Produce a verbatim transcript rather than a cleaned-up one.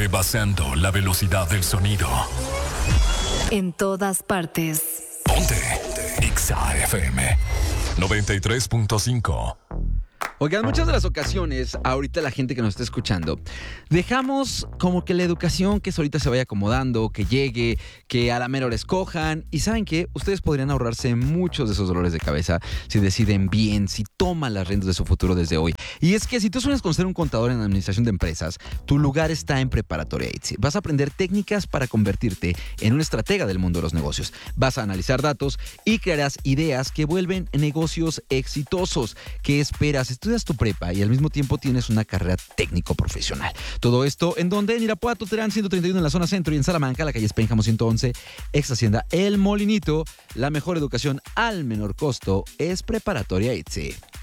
rebasando la velocidad del sonido. En todas partes. Ponte. Exa F M noventa y tres punto cinco. Oigan, muchas de las ocasiones, ahorita la gente que nos está escuchando, dejamos como que la educación que ahorita se vaya acomodando, que llegue, que a la mera hora escojan. Y ¿saben qué? Ustedes podrían ahorrarse muchos de esos dolores de cabeza si deciden bien, si toman las riendas de su futuro desde hoy. Y es que si tú sueñas con ser un contador en administración de empresas, tu lugar está en Preparatoria I T S E. Vas a aprender técnicas para convertirte en un estratega del mundo de los negocios. Vas a analizar datos y crearás ideas que vuelven negocios exitosos. ¿Qué esperas? Estudias tu prepa y al mismo tiempo tienes una carrera técnico-profesional. Todo esto en donde en Irapuato, Terán ciento treinta y uno en la zona centro, y en Salamanca, la calle Espénjamo ciento once, ex Hacienda El Molinito. La mejor educación al menor costo es Preparatoria I T S E.